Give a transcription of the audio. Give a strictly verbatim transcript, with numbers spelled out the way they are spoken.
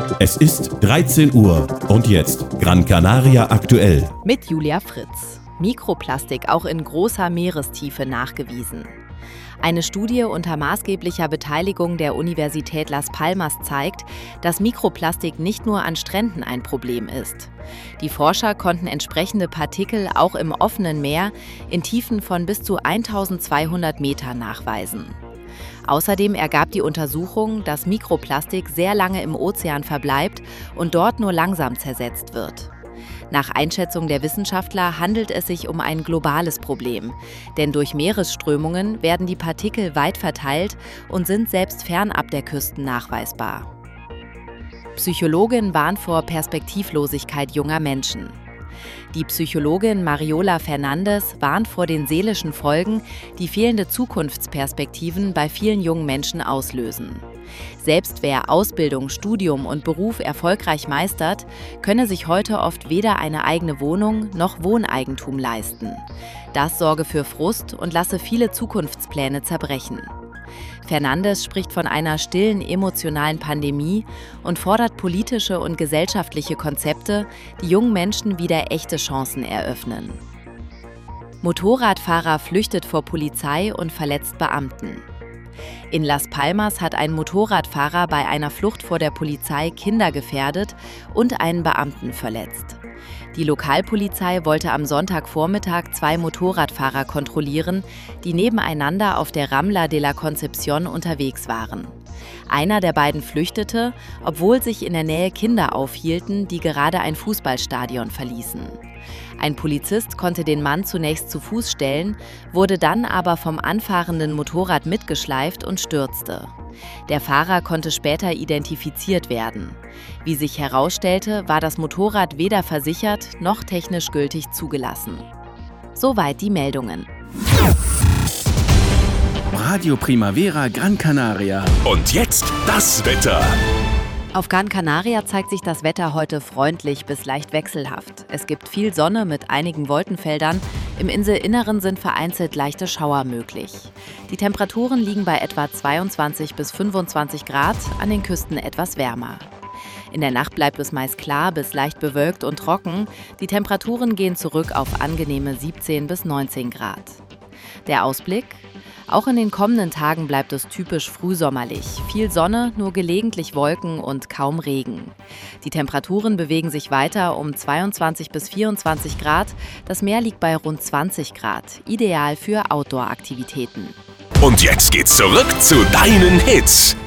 Es ist dreizehn Uhr und jetzt Gran Canaria aktuell. Mit Julia Fritz. Mikroplastik auch in großer Meerestiefe nachgewiesen. Eine Studie unter maßgeblicher Beteiligung der Universität Las Palmas zeigt, dass Mikroplastik nicht nur an Stränden ein Problem ist. Die Forscher konnten entsprechende Partikel auch im offenen Meer in Tiefen von bis zu eintausendzweihundert Metern nachweisen. Außerdem ergab die Untersuchung, dass Mikroplastik sehr lange im Ozean verbleibt und dort nur langsam zersetzt wird. Nach Einschätzung der Wissenschaftler handelt es sich um ein globales Problem, denn durch Meeresströmungen werden die Partikel weit verteilt und sind selbst fernab der Küsten nachweisbar. Psychologin warnt vor Perspektivlosigkeit junger Menschen. Die Psychologin Mariola Fernandes warnt vor den seelischen Folgen, die fehlende Zukunftsperspektiven bei vielen jungen Menschen auslösen. Selbst wer Ausbildung, Studium und Beruf erfolgreich meistert, könne sich heute oft weder eine eigene Wohnung noch Wohneigentum leisten. Das sorge für Frust und lasse viele Zukunftspläne zerbrechen. Fernandes spricht von einer stillen emotionalen Pandemie und fordert politische und gesellschaftliche Konzepte, die jungen Menschen wieder echte Chancen eröffnen. Motorradfahrer flüchtet vor Polizei und verletzt Beamten. In Las Palmas hat ein Motorradfahrer bei einer Flucht vor der Polizei Kinder gefährdet und einen Beamten verletzt. Die Lokalpolizei wollte am Sonntagvormittag zwei Motorradfahrer kontrollieren, die nebeneinander auf der Rambla de la Concepción unterwegs waren. Einer der beiden flüchtete, obwohl sich in der Nähe Kinder aufhielten, die gerade ein Fußballstadion verließen. Ein Polizist konnte den Mann zunächst zu Fuß stellen, wurde dann aber vom anfahrenden Motorrad mitgeschleift und stürzte. Der Fahrer konnte später identifiziert werden. Wie sich herausstellte, war das Motorrad weder versichert noch technisch gültig zugelassen. Soweit die Meldungen. Radio Primavera Gran Canaria. Und jetzt das Wetter. Auf Gran Canaria zeigt sich das Wetter heute freundlich bis leicht wechselhaft. Es gibt viel Sonne mit einigen Wolkenfeldern. Im Inselinneren sind vereinzelt leichte Schauer möglich. Die Temperaturen liegen bei etwa zweiundzwanzig bis fünfundzwanzig Grad, an den Küsten etwas wärmer. In der Nacht bleibt es meist klar bis leicht bewölkt und trocken. Die Temperaturen gehen zurück auf angenehme siebzehn bis neunzehn Grad. Der Ausblick? Auch in den kommenden Tagen bleibt es typisch frühsommerlich. Viel Sonne, nur gelegentlich Wolken und kaum Regen. Die Temperaturen bewegen sich weiter um zweiundzwanzig bis vierundzwanzig Grad. Das Meer liegt bei rund zwanzig Grad, ideal für Outdoor-Aktivitäten. Und jetzt geht's zurück zu deinen Hits.